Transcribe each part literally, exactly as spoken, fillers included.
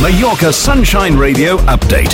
Mallorca Sunshine Radio update.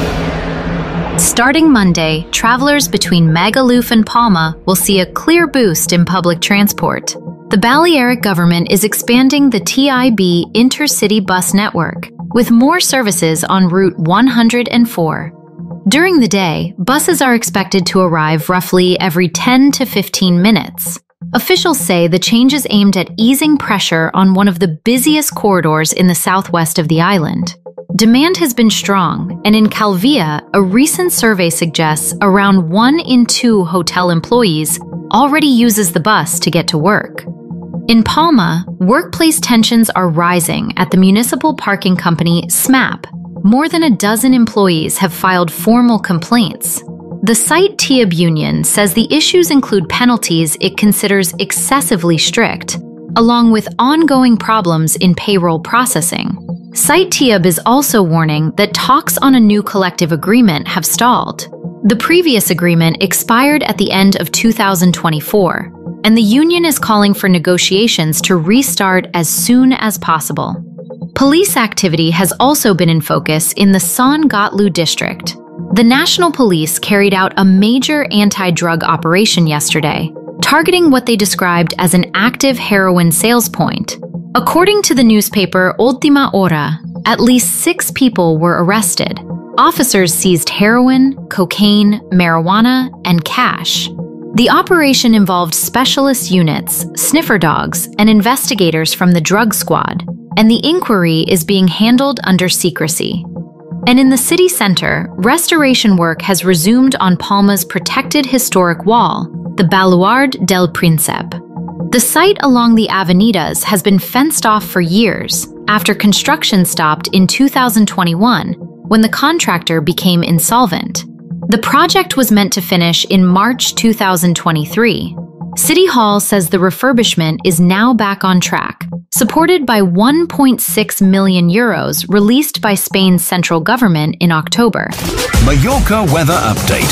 Starting Monday, travelers between Magaluf and Palma will see a clear boost in public transport. The Balearic government is expanding the T I B intercity bus network, with more services on Route one hundred four. During the day, buses are expected to arrive roughly every ten to fifteen minutes. Officials say the change is aimed at easing pressure on one of the busiest corridors in the southwest of the island. Demand has been strong, and in Calvia, a recent survey suggests around one in two hotel employees already uses the bus to get to work. In Palma, workplace tensions are rising at the municipal parking company SMAP. More than a dozen employees have filed formal complaints. The site T I B union says the issues include penalties it considers excessively strict, along with ongoing problems in payroll processing. Site T I B is also warning that talks on a new collective agreement have stalled. The previous agreement expired at the end of two thousand twenty-four, and the union is calling for negotiations to restart as soon as possible. Police activity has also been in focus in the San Gotlu district. The National Police carried out a major anti-drug operation yesterday, targeting what they described as an active heroin sales point. According to the newspaper Ultima Hora, at least six people were arrested. Officers seized heroin, cocaine, marijuana, and cash. The operation involved specialist units, sniffer dogs, and investigators from the drug squad, and the inquiry is being handled under secrecy. And in the city center, restoration work has resumed on Palma's protected historic wall, the Baluard del Príncipe. The site along the avenidas has been fenced off for years after construction stopped in two thousand twenty-one when the contractor became insolvent. The project was meant to finish in March two thousand twenty-three. City Hall says the refurbishment is now back on track, supported by one point six million euros released by Spain's central government in October. Mallorca weather update.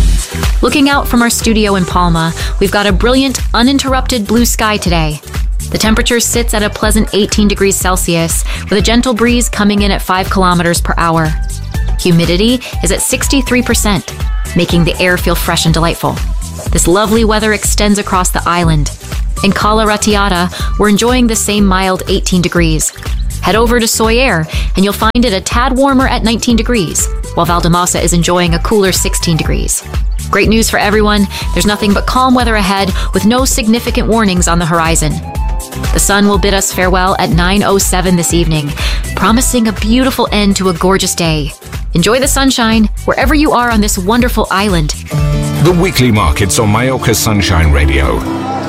Looking out from our studio in Palma, we've got a brilliant, uninterrupted blue sky today. The temperature sits at a pleasant eighteen degrees Celsius, with a gentle breeze coming in at five kilometers per hour. Humidity is at sixty-three percent, making the air feel fresh and delightful. This lovely weather extends across the island. In Cala Ratiata, we're enjoying the same mild eighteen degrees. Head over to Soyer, and you'll find it a tad warmer at nineteen degrees, while Valdemasa is enjoying a cooler sixteen degrees. Great news for everyone, there's nothing but calm weather ahead with no significant warnings on the horizon. The sun will bid us farewell at nine oh seven this evening, promising a beautiful end to a gorgeous day. Enjoy the sunshine wherever you are on this wonderful island. The weekly markets on Mallorca Sunshine Radio.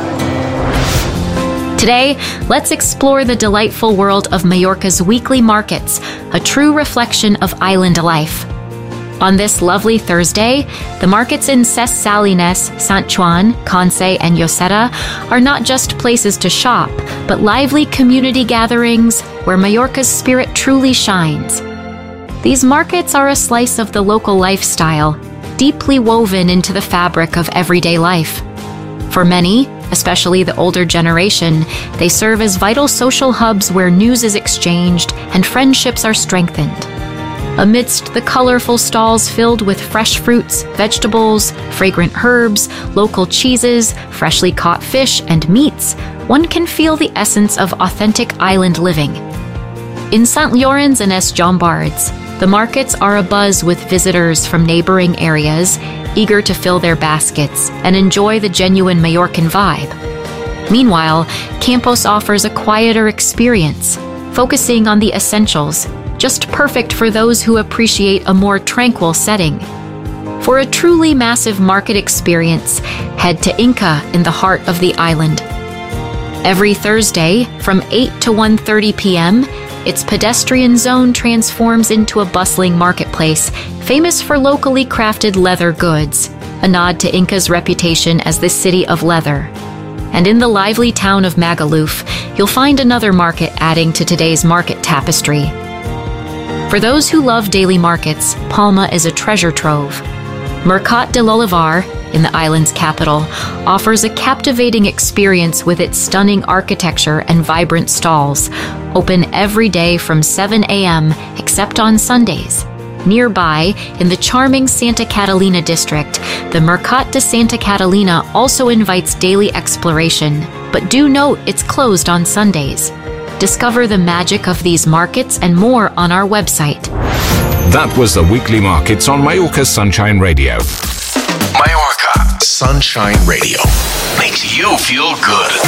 Today, let's explore the delightful world of Mallorca's weekly markets, a true reflection of island life. On this lovely Thursday, the markets in Ses Salines, Sant Joan, Conce, and Lloseta are not just places to shop, but lively community gatherings where Mallorca's spirit truly shines. These markets are a slice of the local lifestyle, deeply woven into the fabric of everyday life. For many, especially the older generation, they serve as vital social hubs where news is exchanged and friendships are strengthened. Amidst the colorful stalls filled with fresh fruits, vegetables, fragrant herbs, local cheeses, freshly caught fish, and meats, one can feel the essence of authentic island living. In Saint Llorenç and Es Jombards, the markets are abuzz with visitors from neighboring areas, eager to fill their baskets and enjoy the genuine Mallorcan vibe. Meanwhile, Campos offers a quieter experience, focusing on the essentials, just perfect for those who appreciate a more tranquil setting. For a truly massive market experience, head to Inca in the heart of the island. Every Thursday, from eight to one thirty p.m., its pedestrian zone transforms into a bustling marketplace, famous for locally crafted leather goods, a nod to Inca's reputation as the city of leather. And in the lively town of Magaluf, you'll find another market adding to today's market tapestry. For those who love daily markets, Palma is a treasure trove. Mercat de l'Olivar, in the island's capital, offers a captivating experience with its stunning architecture and vibrant stalls, open every day from seven a.m. except on Sundays. Nearby, in the charming Santa Catalina district, the Mercat de Santa Catalina also invites daily exploration, but do note it's closed on Sundays. Discover the magic of these markets and more on our website. That was the Weekly Markets on Mallorca Sunshine Radio. Mallorca Sunshine Radio makes you feel good.